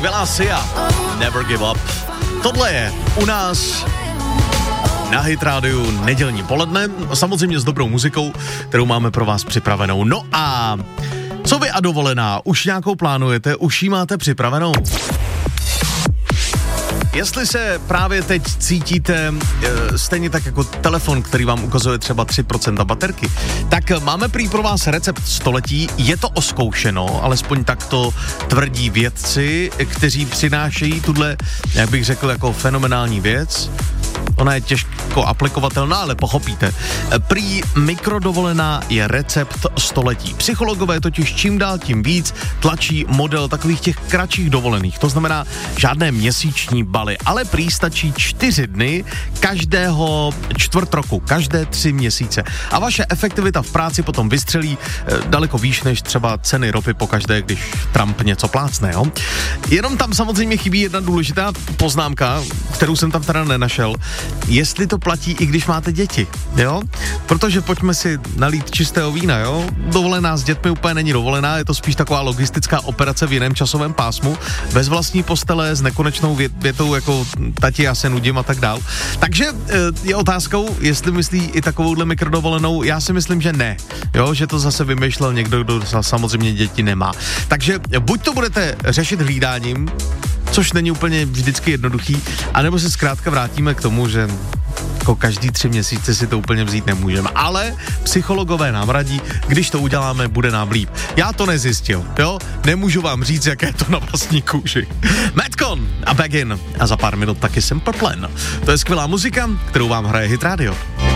Skvělá Sia, Never Give Up. Tohle je u nás na Hit Rádiu nedělní poledne, samozřejmě s dobrou muzikou, kterou máme pro vás připravenou. No a co vy a dovolená? Už nějakou plánujete? Už ji máte připravenou? Jestli se právě teď cítíte stejně tak jako telefon, který vám ukazuje třeba 3% baterky, tak máme prý pro vás recept století. Je to oskoušeno, alespoň tak to tvrdí vědci, kteří přinášejí tuhle, jak bych řekl, jako fenomenální věc. Ona je těžko aplikovatelná, ale pochopíte. Prý mikrodovolená je recept století. Psychologové totiž čím dál tím víc tlačí model takových těch kratších dovolených. To znamená žádné měsíční baly, ale prý stačí 4 dny každého čtvrt roku, každé 3 měsíce. A vaše efektivita v práci potom vystřelí daleko výš než třeba ceny ropy pokaždé, když Trump něco plácne, jo? Jenom tam samozřejmě chybí jedna důležitá poznámka, kterou jsem tam teda nenašel. Jestli to platí, i když máte děti, jo? Protože pojďme si nalít čistého vína, jo? Dovolená s dětmi úplně není dovolená, je to spíš taková logistická operace v jiném časovém pásmu, bez vlastní postele, s nekonečnou větou jako tati, já se nudím a tak dál. Takže je otázkou, jestli myslí i takovouhle mikrodovolenou, já si myslím, že ne, jo? Že to zase vymýšlel někdo, kdo samozřejmě děti nemá. Takže buď to budete řešit hlídáním, což není úplně vždycky jednoduchý, anebo se zkrátka vrátíme k tomu, že jako každý 3 měsíce si to úplně vzít nemůžeme. Ale psychologové nám radí, když to uděláme, bude nám líp. Já to nezjistil, jo? Nemůžu vám říct, jaké je to na vlastní kůži. Madcon a Back In a za pár minut taky Simple Plan. To je skvělá muzika, kterou vám hraje Hit Radio.